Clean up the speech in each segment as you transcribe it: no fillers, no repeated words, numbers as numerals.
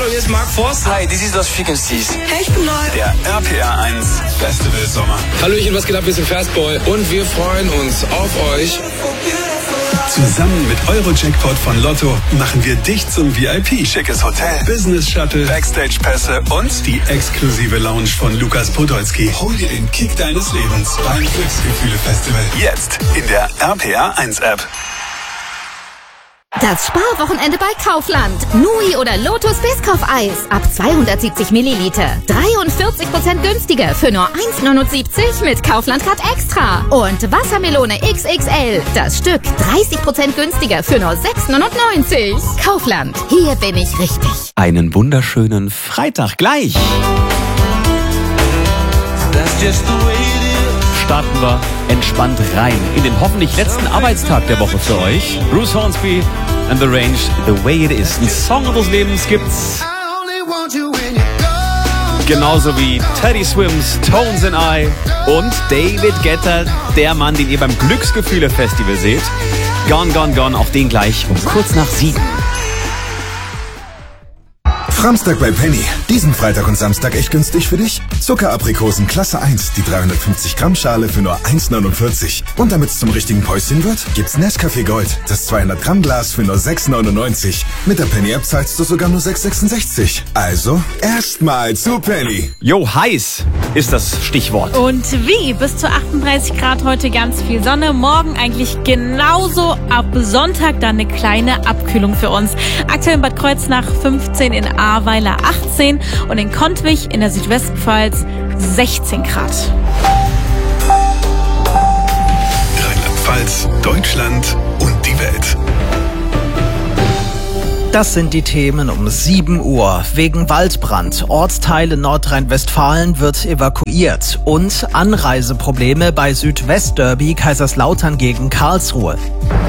hier ist Mark Forster. Hi, this is Lost Frequencies. Hey, ich bin neu. Der RPR 1 Festival Sommer. Hallöchen, was geht ab? Wir sind Fastboy und wir freuen uns auf euch. Zusammen mit Euro-Jackpot von Lotto machen wir dich zum VIP. Schickes Hotel, Business-Shuttle, Backstage-Pässe und die exklusive Lounge von Lukas Podolski. Hol dir den Kick deines Lebens beim Glücksgefühle-Festival. Jetzt in der RPR 1 App. Das Sparwochenende bei Kaufland. Nui oder Lotus Biscoff-Eis ab 270 Milliliter. 43% günstiger für nur 1,79 mit Kaufland Card Extra. Und Wassermelone XXL. Das Stück 30% günstiger für nur 6,99. Kaufland. Hier bin ich richtig. Einen wunderschönen Freitag gleich. Starten wir entspannt rein in den hoffentlich letzten Arbeitstag der Woche für euch. Bruce Hornsby and The Range, The Way It Is. Ein Song unseres Lebens gibt's. Genauso wie Teddy Swims, Tones and I und David Guetta, der Mann, den ihr beim Glücksgefühle-Festival seht. Gone, Gone, Gone, auch den gleich um kurz nach 7. Framstag bei Penny. Diesen Freitag und Samstag echt günstig für dich. Zuckeraprikosen Klasse 1, die 350 Gramm Schale für nur 1,49. Und damit es zum richtigen Päuschen wird, gibt's Nescafé Gold, das 200 Gramm Glas für nur 6,99. Mit der Penny App zahlst du sogar nur 6,66. Also erstmal zu Penny. Jo, heiß ist das Stichwort. Und wie? Bis zu 38 Grad heute ganz viel Sonne. Morgen eigentlich genauso. Ab Sonntag dann eine kleine Abkühlung für uns. Aktuell in Bad Kreuznach 15, in Ahrweiler 18 und in Kontwich in der Südwestpfalz 16 Grad. Rheinland-Pfalz, Deutschland und die Welt. Das sind die Themen um 7 Uhr. Wegen Waldbrand. Ortsteile Nordrhein-Westfalen wird evakuiert. Und Anreiseprobleme bei Südwestderby Kaiserslautern gegen Karlsruhe.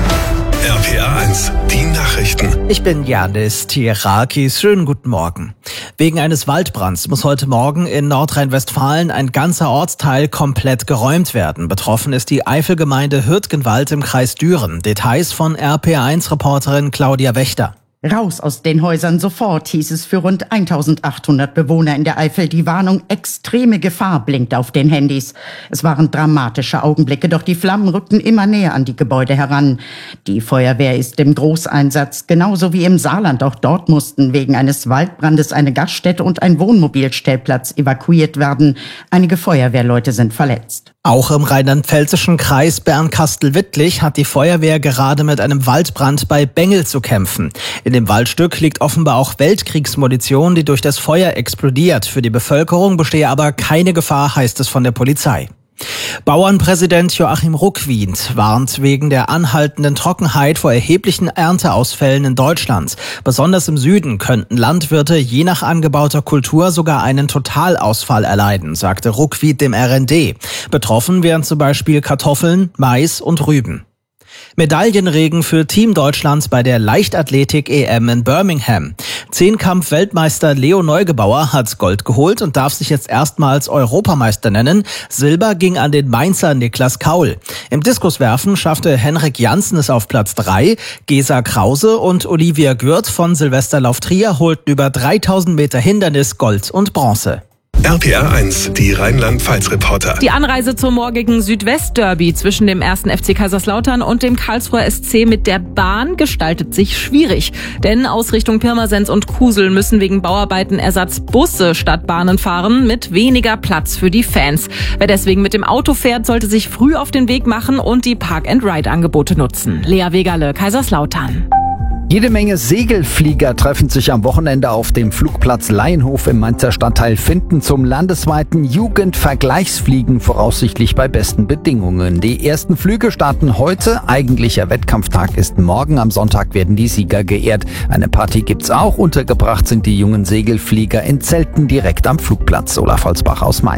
RPR 1, die Nachrichten. Ich bin Janis Tierakis. Schönen guten Morgen. Wegen eines Waldbrands muss heute Morgen in Nordrhein-Westfalen ein ganzer Ortsteil komplett geräumt werden. Betroffen ist die Eifelgemeinde Hürtgenwald im Kreis Düren. Details von RPR 1-Reporterin Claudia Wächter. Raus aus den Häusern sofort, hieß es für rund 1800 Bewohner in der Eifel. Die Warnung extreme Gefahr blinkt auf den Handys. Es waren dramatische Augenblicke, doch die Flammen rückten immer näher an die Gebäude heran. Die Feuerwehr ist im Großeinsatz, genauso wie im Saarland. Auch dort mussten wegen eines Waldbrandes eine Gaststätte und ein Wohnmobilstellplatz evakuiert werden. Einige Feuerwehrleute sind verletzt. Auch im rheinland-pfälzischen Kreis Bernkastel-Wittlich hat die Feuerwehr gerade mit einem Waldbrand bei Bengel zu kämpfen. In dem Waldstück liegt offenbar auch Weltkriegsmunition, die durch das Feuer explodiert. Für die Bevölkerung bestehe aber keine Gefahr, heißt es von der Polizei. Bauernpräsident Joachim Ruckwied warnt wegen der anhaltenden Trockenheit vor erheblichen Ernteausfällen in Deutschland. Besonders im Süden könnten Landwirte je nach angebauter Kultur sogar einen Totalausfall erleiden, sagte Ruckwied dem RND. Betroffen wären zum Beispiel Kartoffeln, Mais und Rüben. Medaillenregen für Team Deutschland bei der Leichtathletik-EM in Birmingham. Zehnkampf-Weltmeister Leo Neugebauer hat Gold geholt und darf sich jetzt erstmals Europameister nennen. Silber ging an den Mainzer Niklas Kaul. Im Diskuswerfen schaffte Henrik Janssen es auf Platz 3. Gesa Krause und Olivia Gürt von Silvesterlauf Trier holten über 3000 Meter Hindernis Gold und Bronze. RPR 1, die Rheinland-Pfalz-Reporter. Die Anreise zum morgigen Südwestderby zwischen dem 1. FC Kaiserslautern und dem Karlsruher SC mit der Bahn gestaltet sich schwierig. Denn aus Richtung Pirmasens und Kusel müssen wegen Bauarbeiten Ersatzbusse statt Bahnen fahren mit weniger Platz für die Fans. Wer deswegen mit dem Auto fährt, sollte sich früh auf den Weg machen und die Park-and-Ride-Angebote nutzen. Lea Wegerle, Kaiserslautern. Jede Menge Segelflieger treffen sich am Wochenende auf dem Flugplatz Laienhof im Mainzer Stadtteil Finden zum landesweiten Jugendvergleichsfliegen, voraussichtlich bei besten Bedingungen. Die ersten Flüge starten heute, eigentlicher Wettkampftag ist morgen, am Sonntag werden die Sieger geehrt. Eine Party gibt's auch, untergebracht sind die jungen Segelflieger in Zelten direkt am Flugplatz. Olaf Holzbach aus Mainz.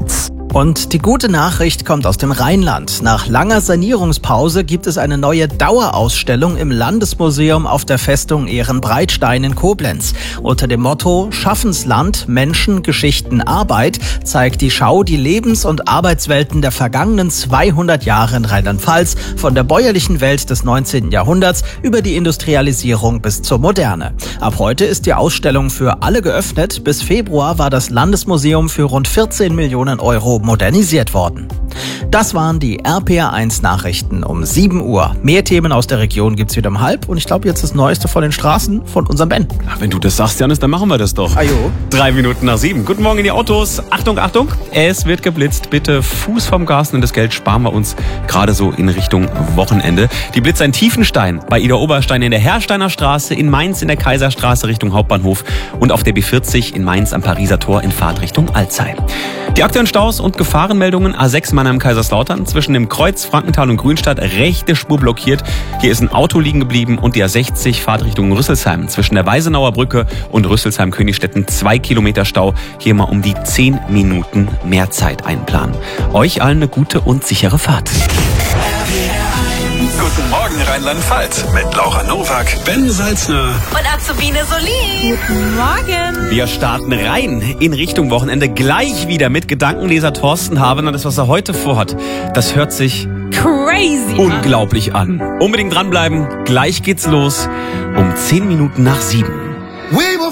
Und die gute Nachricht kommt aus dem Rheinland. Nach langer Sanierungspause gibt es eine neue Dauerausstellung im Landesmuseum auf der Festung Ehrenbreitstein in Koblenz. Unter dem Motto Schaffensland, Menschen, Geschichten, Arbeit zeigt die Schau die Lebens- und Arbeitswelten der vergangenen 200 Jahre in Rheinland-Pfalz, von der bäuerlichen Welt des 19. Jahrhunderts über die Industrialisierung bis zur Moderne. Ab heute ist die Ausstellung für alle geöffnet. Bis Februar war das Landesmuseum für rund 14 Millionen Euro modernisiert worden. Das waren die RPR1 Nachrichten um 7 Uhr. Mehr Themen aus der Region gibt's wieder um 6:30 und ich glaube jetzt das Neueste von den Straßen von unserem Ben. Ach, wenn du das sagst, Janis, dann machen wir das doch. Ajo. 3 Minuten nach 7. Guten Morgen in die Autos. Achtung, Achtung, es wird geblitzt. Bitte Fuß vom Gas, und das Geld sparen wir uns gerade so in Richtung Wochenende. Die Blitzer in Tiefenstein, bei Ida Oberstein in der Hersteiner Straße, in Mainz in der Kaiserstraße Richtung Hauptbahnhof und auf der B40 in Mainz am Pariser Tor in Fahrt Richtung Alzey. Die aktuellen Staus und Gefahrenmeldungen: A6 Mannheim-Kaiserslautern zwischen dem Kreuz Frankenthal und Grünstadt, rechte Spur blockiert. Hier ist ein Auto liegen geblieben, und die A60 Fahrt Richtung Rüsselsheim zwischen der Weisenauer Brücke und Rüsselsheim-Königstetten 2 Kilometer Stau. Hier mal um die 10 Minuten mehr Zeit einplanen. Euch allen eine gute und sichere Fahrt. Guten Morgen Rheinland-Pfalz mit Laura Nowak, Ben Salzner und Azubine Solin. Guten Morgen. Wir starten rein in Richtung Wochenende, gleich wieder mit Gedankenleser Thorsten Havener. Das, was er heute vorhat, das hört sich Crazy unglaublich an. Unbedingt dranbleiben, gleich geht's los um 10 Minuten nach 7.